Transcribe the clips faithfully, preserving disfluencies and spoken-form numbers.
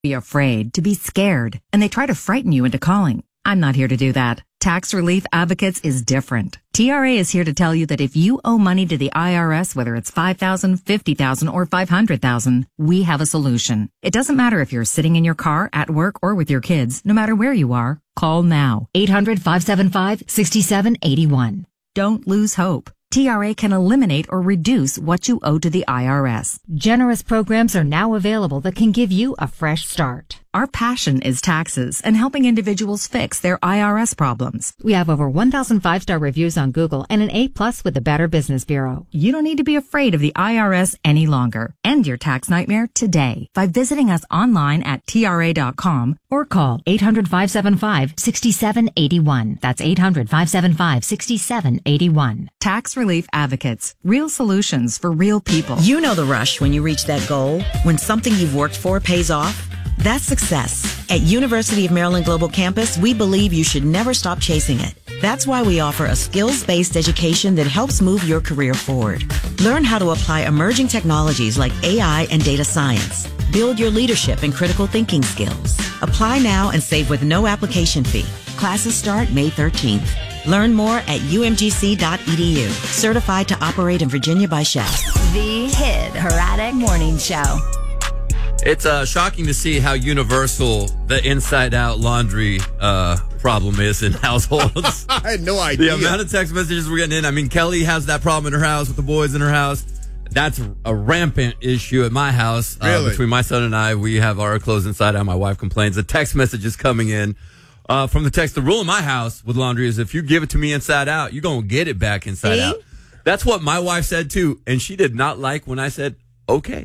Be afraid, to be scared, and they try to frighten you into calling. I'm not here to do that. Tax Relief Advocates is different. T R A is here to tell you that if you owe money to the I R S, whether it's five thousand dollars, fifty thousand dollars, or five hundred thousand dollars, we have a solution. It doesn't matter if you're sitting in your car, at work, or with your kids. No matter where you are, call now. eight hundred, five seven five, six seven eight one. Don't lose hope. T R A can eliminate or reduce what you owe to the I R S. Generous programs are now available that can give you a fresh start. Our passion is taxes and helping individuals fix their I R S problems. We have over one thousand five-star reviews on Google and an A plus with the Better Business Bureau. You don't need to be afraid of the I R S any longer. End your tax nightmare today by visiting us online at T R A dot com or call eight hundred, five seven five, six seven eight one. That's eight hundred, five seven five, six seven eight one. Tax Relief Advocates. Real solutions for real people. You know the rush when you reach that goal, when something you've worked for pays off. That's success. At University of Maryland Global Campus, we believe you should never stop chasing it. That's why we offer a skills-based education that helps move your career forward. Learn how to apply emerging technologies like A I and data science. Build your leadership and critical thinking skills. Apply now and save with no application fee. Classes start May thirteenth. Learn more at U M G C dot E D U. Certified to operate in Virginia by Shell. The Hit Heradic Morning Show. It's uh, shocking to see how universal the inside-out laundry uh, problem is in households. I had no idea. The amount of text messages we're getting in. I mean, Kelly has that problem in her house with the boys in her house. That's a rampant issue at my house. Really? Uh, between my son and I, we have our clothes inside out. My wife complains. The text message is coming in uh, from the text. The rule in my house with laundry is if you give it to me inside out, you're going to get it back inside See? out. That's what my wife said, too. And she did not like when I said, okay.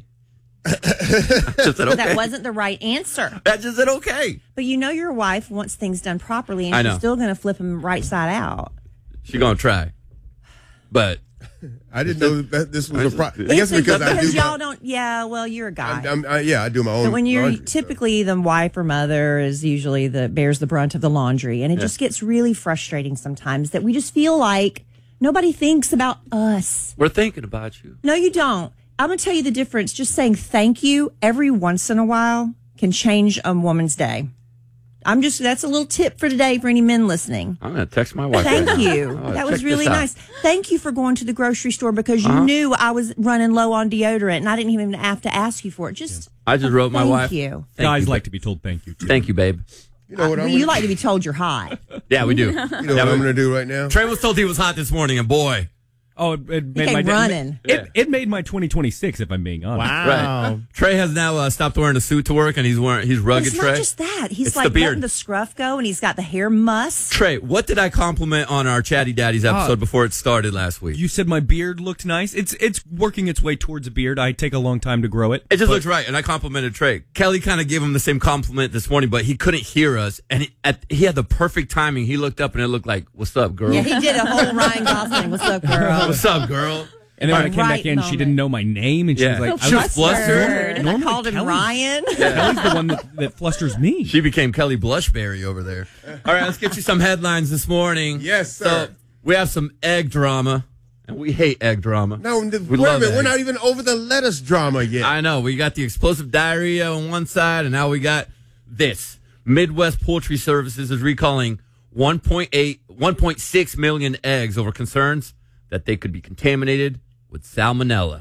Just said, okay. That wasn't the right answer. I just said, okay. But you know your wife wants things done properly, and I she's know. still going to flip them right side out. She's going to try. But I didn't know that this was a problem. I It's guess a- because I do because y'all my, don't. Yeah, well, you're a guy. I'm, I'm, I, yeah, I do my own. But when you're laundry, typically the wife or mother is usually the bears the brunt of the laundry, and it Yeah. just gets really frustrating sometimes that we just feel like nobody thinks about us. we're thinking about you. No, you don't. I'm going to tell you the difference. Just saying thank you every once in a while can change a woman's day. I'm just, that's a little tip for today for any men listening. I'm going to text my wife. Thank right now. you. Oh, that check was really this out. nice. Thank you for going to the grocery store because you Uh-huh. knew I was running low on deodorant and I didn't even have to ask you for it. Just I just wrote my thank wife. you. Thank Guys you, like babe. to be told thank you, too. Thank you, babe. You know what Well, I'm you gonna, like to be told you're hot. Yeah, we do. you know Yeah, what we- I'm going to do right now? Trey was told he was hot this morning, and boy. Oh, it, it made came my running. It, it, it made my twenty twenty-six, if I'm being honest. Right. Trey has now uh, stopped wearing a suit to work, and he's wearing he's But rugged. it's Trey. not just that. He's It's the like beard. letting the scruff go and he's got the hair muss. Trey, what did I compliment on our Chatty Daddies episode Uh, before it started last week? You said my beard looked nice. It's it's working its way towards a beard. I take a long time to grow it. It just but- looks right, and I complimented Trey. Kelly kind of gave him the same compliment this morning, but he couldn't hear us, and he, at, he had the perfect timing. He looked up, and it looked like, "What's up, girl? Yeah, he did a whole Ryan Gosling. What's up, girl? What's up, girl?" And then when I came Right back in, she moment. didn't know my name, and she Yeah. was like, She was flustered. And I Normally called him Kelly- Ryan. Kelly's the one that, that flusters me. She became Kelly Blushberry over there. All right, let's get you some headlines this morning. Yes, sir. So we have some egg drama, and we hate egg drama. No, the, We wait a love minute. We're eggs. not even over the lettuce drama yet. I know. We got the explosive diarrhea on one side, and now we got this. Midwest Poultry Services is recalling one point eight, one point six million eggs over concerns that they could be contaminated with salmonella.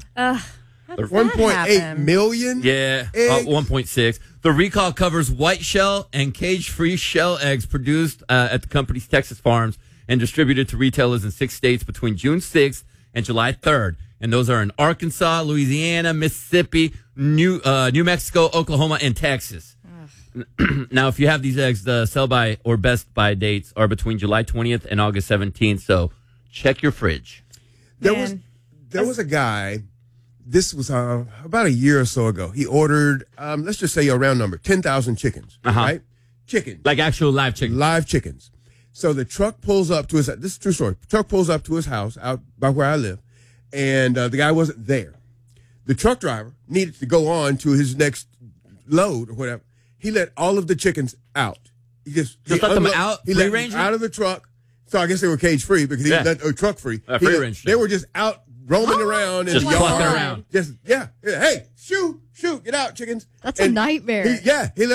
one point eight million? Yeah, uh, Eggs? one point six. The recall covers white shell and cage-free shell eggs produced uh, at the company's Texas farms and distributed to retailers in six states between June sixth and July third. And those are in Arkansas, Louisiana, Mississippi, New uh, New Mexico, Oklahoma, and Texas. Now, if you have these eggs, the sell-by or best-by dates are between July twentieth and August seventeenth, so check your fridge. There Man. was there was a guy, this was uh, about a year or so ago. He ordered, um, let's just say a round number, ten thousand chickens, Uh-huh. right? Chickens. Like actual live chicken. Live chickens. So the truck pulls up to his, this is a true story. Truck pulls up to his house out by where I live, and uh, the guy wasn't there. The truck driver needed to go on to his next load or whatever. He let all of the chickens out. He just, Just he let them unlo- out? He let them Free-range them? out of the truck. So I guess they were cage free because he Yeah. let or truck free. Uh, He free let- range They them. were just out roaming around in Just the yard. clucking around. Just yeah, yeah. Hey, shoo, shoot, get out, chickens. That's a And nightmare. He, yeah, he